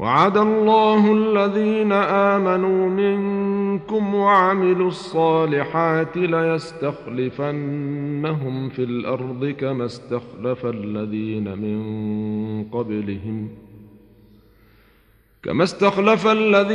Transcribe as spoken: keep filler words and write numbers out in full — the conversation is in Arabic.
وعد الله الذين آمنوا منكم وعملوا الصالحات ليستخلفنهم في الأرض كما استخلف الذين من قبلهم كما استخلف الذين